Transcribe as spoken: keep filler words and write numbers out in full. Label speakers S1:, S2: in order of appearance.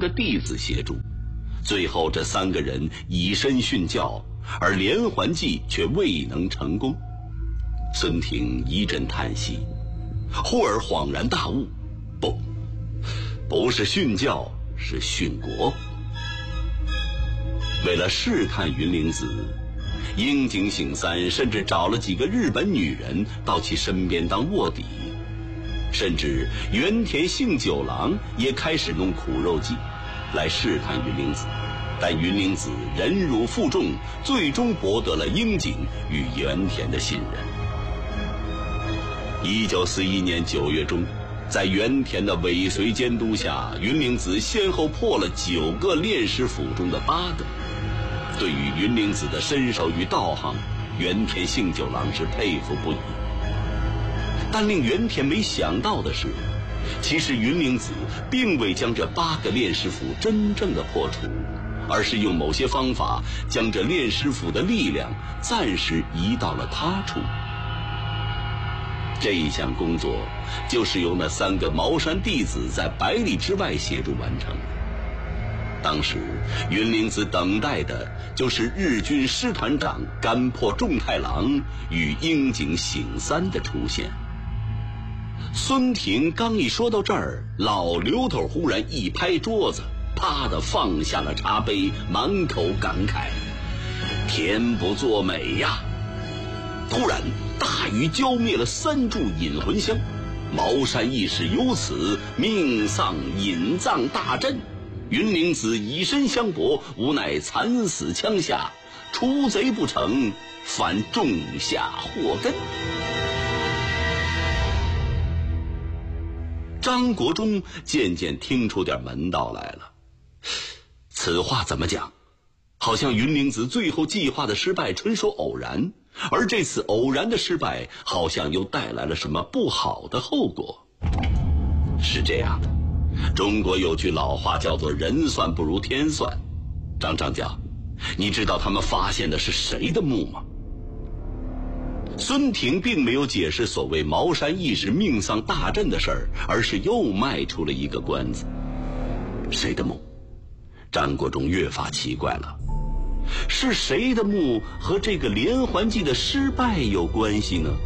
S1: 个弟子协助，最后这三个人以身殉教，而连环计却未能成功。孙廷一阵叹息，忽而恍然大悟，不，不是殉教，是殉国。为了试探云灵子，樱井省三甚至找了几个日本女人到其身边当卧底，甚至原田幸九郎也开始弄苦肉计来试探云灵子，但云灵子忍辱负重，最终博得了樱井与原田的信任。一九四一年九月中，在原田的尾随监督下，云灵子先后破了九个炼师府中的八个。对于云灵子的身手与道行，原田幸九郎是佩服不已。但令原田没想到的是，其实云灵子并未将这八个炼师府真正的破除，而是用某些方法将这炼师府的力量暂时移到了他处。这一项工作就是由那三个茅山弟子在百里之外协助完成的。当时云灵子等待的就是日军师团长干破重太郎与樱井省三的出现。孙廷刚一说到这儿，老刘头忽然一拍桌子，啪地放下了茶杯，满口感慨：天不作美呀！突然大雨浇灭了三柱引魂香，茅山义士由此命丧引葬大阵。云灵子以身相搏，无奈惨死枪下，除贼不成，反种下祸根。张国忠渐渐听出点门道来了，此话怎么讲？好像云灵子最后计划的失败纯属偶然，而这次偶然的失败好像又带来了什么不好的后果。是这样的，中国有句老话叫做人算不如天算。张张家，你知道他们发现的是谁的墓吗？孙廷并没有解释所谓茅山义士命丧大阵的事儿，而是又迈出了一个关子。谁的墓？张国忠越发奇怪了，是谁的墓和这个连环计的失败有关系呢？